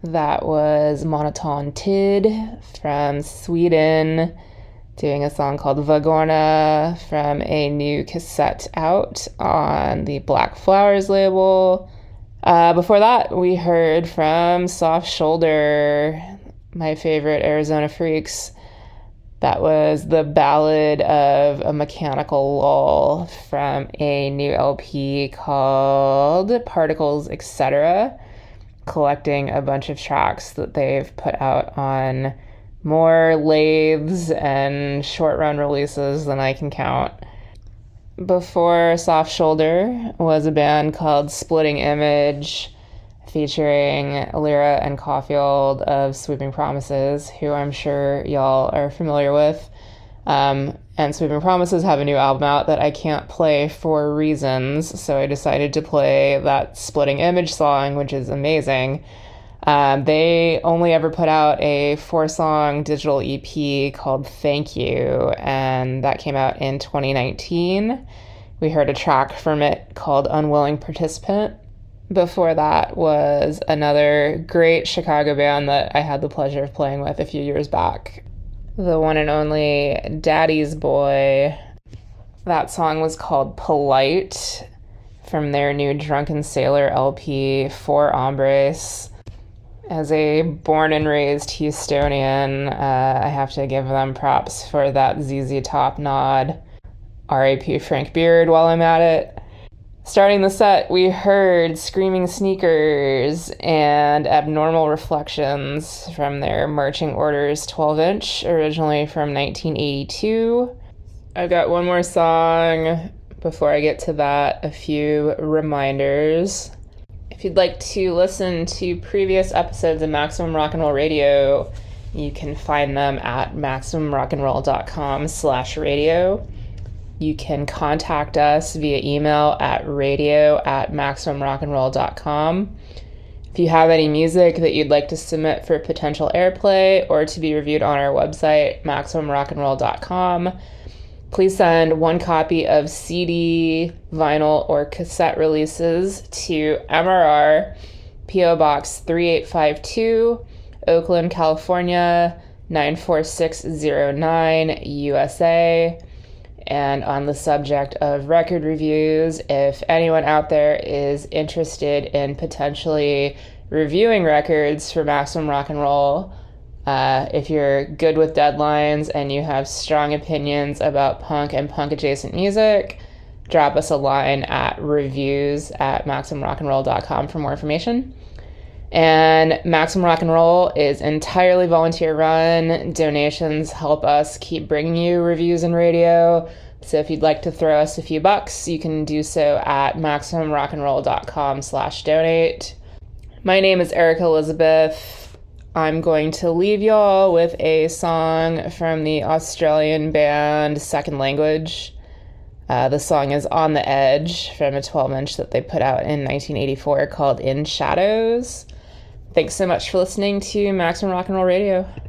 That was Monoton Tid from Sweden, doing a song called Vagorna from a new cassette out on the Black Flowers label. Before that, we heard from Soft Shoulder, my favorite Arizona Freaks. That was the Ballad of a Mechanical Lull from a new LP called Particles, Etc., collecting a bunch of tracks that they've put out on more lathes and short-run releases than I can count. Before Soft Shoulder was a band called Splitting Image, featuring Lyra and Caulfield of Sweeping Promises, who I'm sure y'all are familiar with. And Sweeping Promises have a new album out that I can't play for reasons, so I decided to play that Splitting Image song, which is amazing. They only ever put out a 4-song digital EP called Thank You, and that came out in 2019. We heard a track from it called Unwilling Participant. Before that was another great Chicago band that I had the pleasure of playing with a few years back, the one and only Daddy's Boy. That song was called Polite from their new Drunken Sailor LP, Four Hombres. As a born and raised Houstonian, I have to give them props for that ZZ Top nod. R.I.P. Frank Beard while I'm at it. Starting the set, we heard Screaming Sneakers and Abnormal Reflections from their Marching Orders 12-inch, originally from 1982. I've got one more song. Before I get to that, a few reminders. If you'd like to listen to previous episodes of Maximum Rock and Roll Radio, you can find them at MaximumRockandRoll.com/radio. You can contact us via email at radio@MaximumRockandRoll.com. If you have any music that you'd like to submit for potential airplay or to be reviewed on our website, MaximumRockandRoll.com, please send one copy of CD, vinyl, or cassette releases to MRR, P.O. Box 3852, Oakland, California, 94609, USA. And on the subject of record reviews, if anyone out there is interested in potentially reviewing records for Maximum Rock and Roll, if you're good with deadlines and you have strong opinions about punk and punk-adjacent music, drop us a line at reviews@MaximumRockandRoll.com for more information. And Maximum Rock and Roll is entirely volunteer run. Donations help us keep bringing you reviews and radio. So if you'd like to throw us a few bucks, you can do so at MaximumRockandRoll.com/donate. My name is Erica Elizabeth. I'm going to leave y'all with a song from the Australian band Second Language. The song is On the Edge from a 12-inch that they put out in 1984 called In Shadows. Thanks so much for listening to Maximum Rock and Roll Radio.